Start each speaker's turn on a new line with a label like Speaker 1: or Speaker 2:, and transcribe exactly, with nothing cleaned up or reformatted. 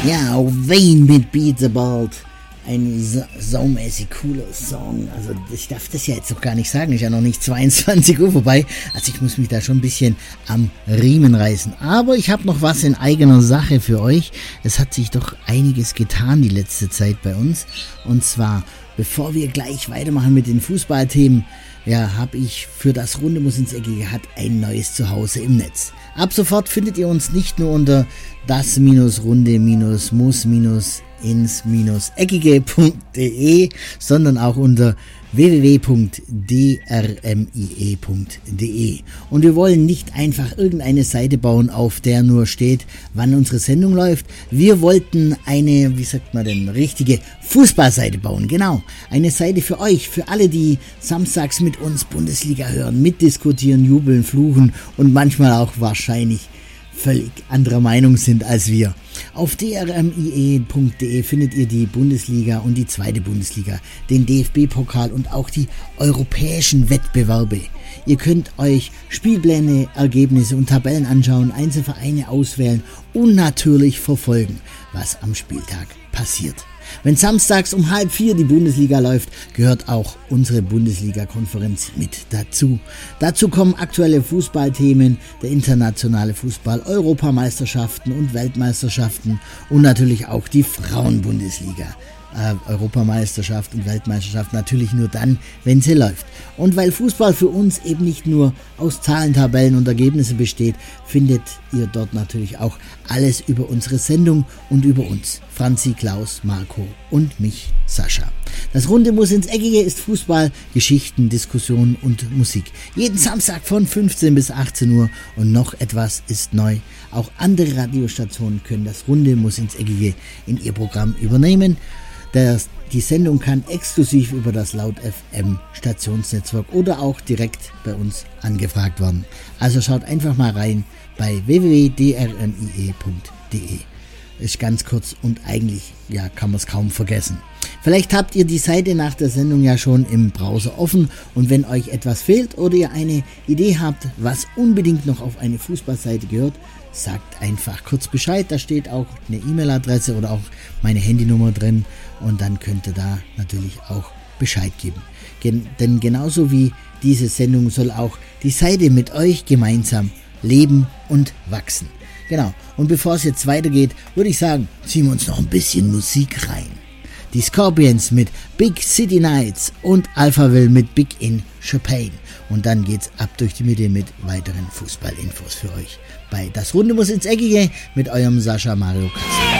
Speaker 1: Ja, Wayne mit Beat the Bald. Ein so, saumäßig cooler Song. Also ich darf das ja jetzt noch gar nicht sagen. Ist ja noch nicht zweiundzwanzig Uhr vorbei. Also ich muss mich da schon ein bisschen am Riemen reißen. Aber ich habe noch was in eigener Sache für euch. Es hat sich doch einiges getan die letzte Zeit bei uns. Und zwar, bevor wir gleich weitermachen mit den Fußballthemen, ja, habe ich für das Runde muss ins Eckige hat ein neues Zuhause im Netz. Ab sofort findet ihr uns nicht nur unter das-runde-muss-ins-eckige punkt de, sondern auch unter w w w punkt d r m i e punkt d e. Und wir wollen nicht einfach irgendeine Seite bauen, auf der nur steht, wann unsere Sendung läuft. Wir wollten eine, wie sagt man denn, richtige Fußballseite bauen. Genau, eine Seite für euch, für alle, die samstags mit uns Bundesliga hören, mitdiskutieren, jubeln, fluchen und manchmal auch wahrscheinlich völlig anderer Meinung sind als wir. Auf d r m i e punkt d e findet ihr die Bundesliga und die zweite Bundesliga, den D F B-Pokal und auch die europäischen Wettbewerbe. Ihr könnt euch Spielpläne, Ergebnisse und Tabellen anschauen, Einzelvereine auswählen und natürlich verfolgen, was am Spieltag passiert. Wenn samstags um halb vier die Bundesliga läuft, gehört auch unsere Bundesliga-Konferenz mit dazu. Dazu kommen aktuelle Fußballthemen, der internationale Fußball, Europameisterschaften und Weltmeisterschaften und natürlich auch die Frauenbundesliga. Äh, Europameisterschaft und Weltmeisterschaft natürlich nur dann, wenn sie läuft. Und weil Fußball für uns eben nicht nur aus Zahlen, Tabellen und Ergebnissen besteht, findet ihr dort natürlich auch alles über unsere Sendung und über uns. Franzi, Klaus, Marco und mich, Sascha. Das Runde muss ins Eckige ist Fußball, Geschichten, Diskussionen und Musik. Jeden Samstag von fünfzehn bis achtzehn Uhr und noch etwas ist neu. Auch andere Radiostationen können das Runde muss ins Eckige in ihr Programm übernehmen. Das, die Sendung kann exklusiv über das Laut F M Stationsnetzwerk oder auch direkt bei uns angefragt werden. Also schaut einfach mal rein bei w w w punkt d r m i e punkt d e. Ist ganz kurz und eigentlich ja, kann man es kaum vergessen. Vielleicht habt ihr die Seite nach der Sendung ja schon im Browser offen und wenn euch etwas fehlt oder ihr eine Idee habt, was unbedingt noch auf eine Fußballseite gehört, sagt einfach kurz Bescheid. Da steht auch eine E-Mail-Adresse oder auch meine Handynummer drin und dann könnt ihr da natürlich auch Bescheid geben. Gen- denn genauso wie diese Sendung soll auch die Seite mit euch gemeinsam leben und wachsen. Genau, und bevor es jetzt weitergeht, würde ich sagen, ziehen wir uns noch ein bisschen Musik rein. Die Scorpions mit Big City Nights und Alphaville mit Big in Chopin. Und dann geht's ab durch die Mitte mit weiteren Fußballinfos für euch. Bei Das Runde muss ins Eckige mit eurem Sascha Mario Kassel.